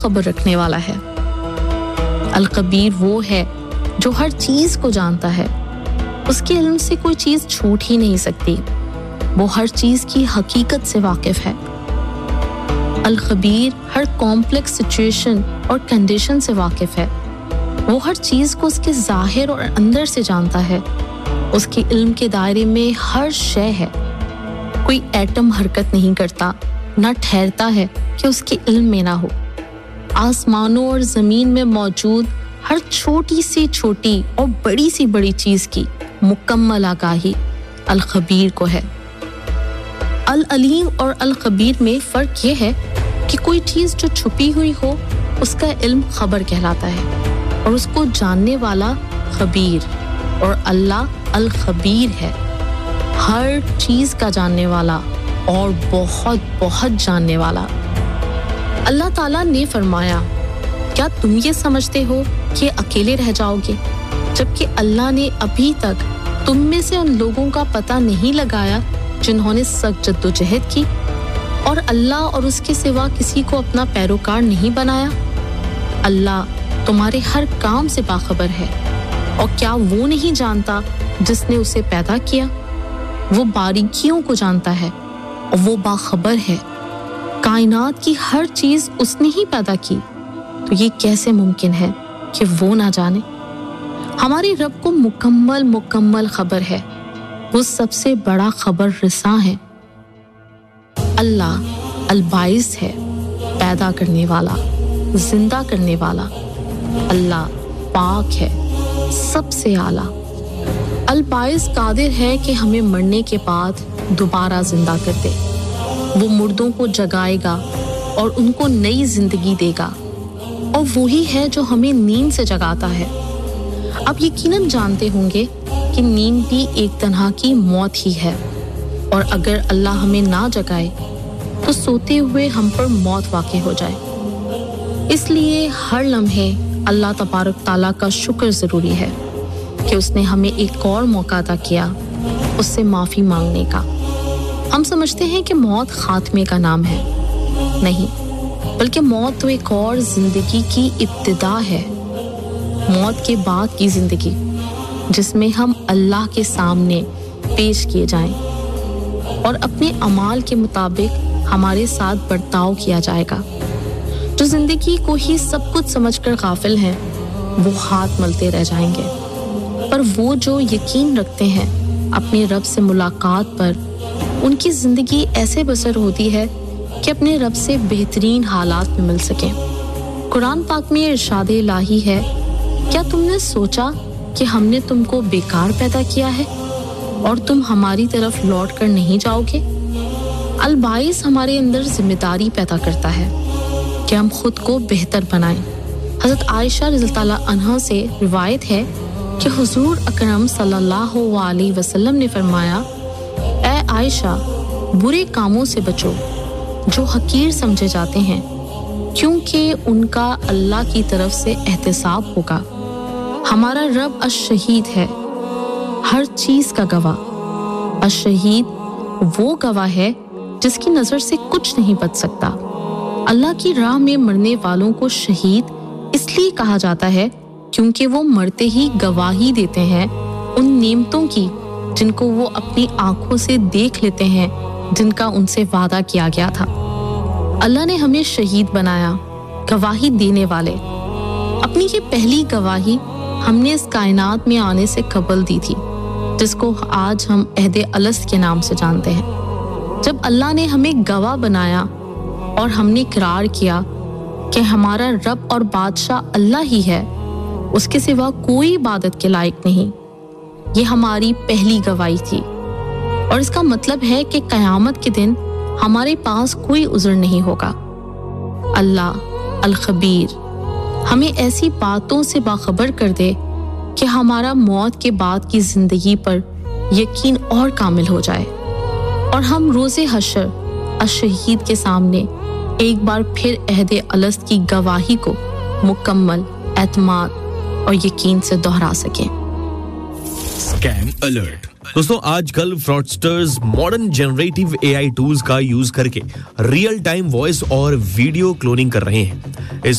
खबर रखने वाला है। अल-खबीर वो है जो हर चीज को जानता है, उसके इल्म से कोई चीज छूट ही नहीं सकती, वो हर चीज की हकीकत से वाकिफ है। अल-खबीर हर कॉम्प्लेक्स सिचुएशन और कंडीशन से वाकिफ है, वो हर चीज को उसके ज़ाहिर और अंदर से जानता है, उसके इल्म के दायरे में हर शय है। कोई एटम हरकत नहीं करता, ना ठहरता है कि उसके इल्म में ना हो। आसमानों और ज़मीन में मौजूद हर छोटी सी छोटी और बड़ी सी बड़ी चीज़ की मुकम्मल आगाही अल-खबीर को है। अल-अलीम और अल-खबीर में फ़र्क ये है कि कोई चीज़ जो छुपी हुई हो उसका इल्म खबर कहलाता है और उसको जानने वाला खबीर, और अल्लाह अल-खबीर है, हर चीज़ का जानने वाला और बहुत बहुत जानने वाला। अल्लाह ताला ने फरमाया, क्या तुम ये समझते हो कि अकेले रह जाओगे, जबकि अल्लाह ने अभी तक तुम में से उन लोगों का पता नहीं लगाया जिन्होंने सख्त जद्दोजहद की, और अल्लाह और उसके सिवा किसी को अपना पैरोकार नहीं बनाया। अल्लाह तुम्हारे हर काम से बाखबर है, और क्या वो नहीं जानता जिसने उसे पैदा किया? वो बारीकियों को जानता है और वो बाखबर है। कायनात की हर चीज उसने ही पैदा की, तो ये कैसे मुमकिन है कि वो ना जाने? हमारे रब को मुकम्मल खबर है, वो सबसे बड़ा खबर रिसा है। अल्लाह अल-बाइस है, पैदा करने वाला, जिंदा करने वाला। अल्लाह पाक है, सबसे आला। अल-बाइस कादिर है कि हमें मरने के बाद दोबारा जिंदा कर दे। वो मुर्दों को जगाएगा और उनको नई जिंदगी देगा, और वही है जो हमें नींद से जगाता है। आप यकीनन जानते होंगे कि नींद भी एक तरह की मौत ही है, और अगर अल्लाह हमें ना जगाए तो सोते हुए हम पर मौत वाक़ई हो जाए। इसलिए हर लम्हे अल्लाह तबारक ताला का शुक्र ज़रूरी है कि उसने हमें एक और मौका अता किया उससे माफ़ी मांगने का। हम समझते हैं कि मौत खात्मे का नाम है, नहीं, बल्कि मौत तो एक और ज़िंदगी की इब्तिदा है। मौत के बाद की ज़िंदगी जिसमें हम अल्लाह के सामने पेश किए जाएं और अपने अमाल के मुताबिक हमारे साथ बर्ताव किया जाएगा। जो ज़िंदगी को ही सब कुछ समझकर गाफिल हैं, वो हाथ मलते रह जाएंगे, पर वो जो यकीन रखते हैं अपने रब से मुलाकात पर, उनकी ज़िंदगी ऐसे बसर होती है कि अपने रब से बेहतरीन हालात में मिल सकें। कुरान पाक में इरशाद इलाही है, क्या तुमने सोचा कि हमने तुमको बेकार पैदा किया है और तुम हमारी तरफ लौट कर नहीं जाओगे? अल-बाइस हमारे अंदर जिम्मेदारी पैदा करता है कि हम खुद को बेहतर बनाएं। हज़रत आयशा रज़ियल्लाहु अन्हा से रिवायत है कि हुजूर अकरम सल्लल्लाहु अलैहि वसल्लम ने फरमाया, ऐ आयशा, बुरे कामों से बचो जो हकीर समझे जाते हैं, क्योंकि उनका अल्लाह की तरफ से एहतिसाब होगा। हमारा रब अश-शहीद है, हर चीज का गवाह। अश-शहीद वो गवाह है जिसकी नजर से कुछ नहीं बच सकता। अल्लाह की राह में मरने वालों को शहीद इसलिए कहा जाता है क्योंकि वो मरते ही गवाही देते हैं उन नेमतों की जिनको वो अपनी आंखों से देख लेते हैं, जिनका उनसे वादा किया गया था। अल्लाह ने हमें शहीद बनाया, गवाही देने वाले। अपनी ये पहली गवाही हमने इस कायनात में आने से कबल दी थी, जिसको आज हम अहदे अलस्त के नाम से जानते हैं। जब अल्लाह ने हमें गवाह बनाया और हमने इकरार किया कि हमारा रब और बादशाह अल्लाह ही है, उसके सिवा कोई इबादत के लायक नहीं, ये हमारी पहली गवाही थी। और इसका मतलब है कि क़यामत के दिन हमारे पास कोई उज़्र नहीं होगा। अल्लाह अल-खबीर हमें ऐसी बातों से बाखबर कर दे कि हमारा मौत के बाद की जिंदगी पर यकीन और कामिल हो जाए, और हम रोज़े हशर अश-शहीद के सामने एक बार फिर अहदे अलस्त की गवाही को मुकम्मल एतमाद और यकीन से दोहरा सकें। Scam alert. दोस्तों, आजकल fraudsters modern generative AI tools का यूज करके रियल टाइम वॉइस और वीडियो क्लोनिंग कर रहे हैं। इस